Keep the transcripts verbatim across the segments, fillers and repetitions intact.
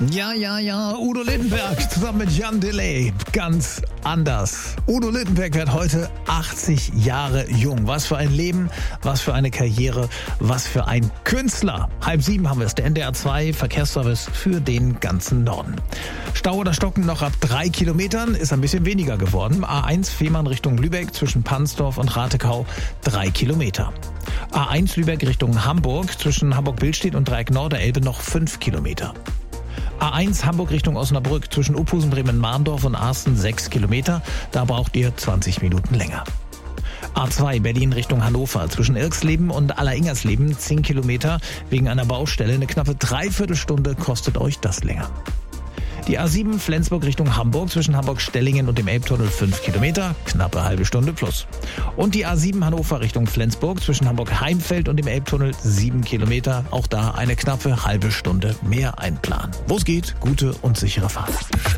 Ja, ja, ja, Udo Lindenberg zusammen mit Jan Delay. Ganz anders. Udo Lindenberg wird heute achtzig Jahre jung. Was für ein Leben, was für eine Karriere, was für ein Künstler. Halb sieben haben wir es, der N D R zwei Verkehrsservice für den ganzen Norden. Stau oder Stocken noch ab drei Kilometern, ist ein bisschen weniger geworden. A eins Fehmarn Richtung Lübeck zwischen Pansdorf und Ratekau drei Kilometer. A eins Lübeck Richtung Hamburg zwischen Hamburg-Billstedt und Dreieck Norderelbe noch fünf Kilometer. A eins Hamburg Richtung Osnabrück zwischen Uphusen, Bremen-Mahndorf und Arsten sechs Kilometer. Da braucht ihr zwanzig Minuten länger. A zwei Berlin Richtung Hannover zwischen Irksleben und Alleringers-Leben zehn Kilometer. Wegen einer Baustelle eine knappe Dreiviertelstunde kostet euch das länger. Die A sieben Flensburg Richtung Hamburg zwischen Hamburg-Stellingen und dem Elbtunnel fünf Kilometer, knappe halbe Stunde plus. Und die A sieben Hannover Richtung Flensburg zwischen Hamburg-Heimfeld und dem Elbtunnel sieben Kilometer, auch da eine knappe halbe Stunde mehr einplanen. Wo es geht, gute und sichere Fahrt.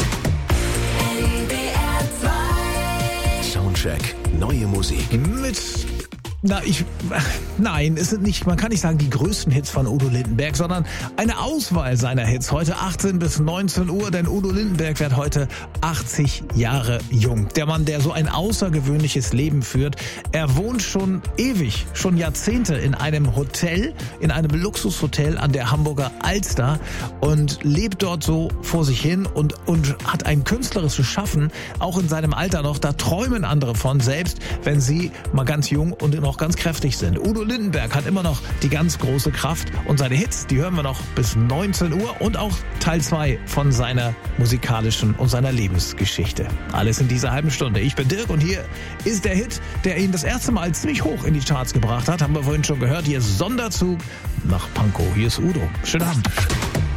Soundcheck, neue Musik. Mit Na, ich, nein, es sind nicht, man kann nicht sagen die größten Hits von Udo Lindenberg, sondern eine Auswahl seiner Hits. Heute achtzehn bis neunzehn Uhr, denn Udo Lindenberg wird heute achtzig Jahre jung. Der Mann, der so ein außergewöhnliches Leben führt. Er wohnt schon ewig, schon Jahrzehnte in einem Hotel, in einem Luxushotel an der Hamburger Alster und lebt dort so vor sich hin und, und hat ein künstlerisches Schaffen, auch in seinem Alter noch. Da träumen andere von, selbst wenn sie mal ganz jung und noch ganz kräftig sind. Udo Lindenberg hat immer noch die ganz große Kraft und seine Hits, die hören wir noch bis neunzehn Uhr und auch Teil zwei von seiner musikalischen und seiner Lebensgeschichte. Alles in dieser halben Stunde. Ich bin Dirk und hier ist der Hit, der ihn das erste Mal ziemlich hoch in die Charts gebracht hat. Haben wir vorhin schon gehört. Hier ist Sonderzug nach Pankow. Hier ist Udo. Schönen Abend.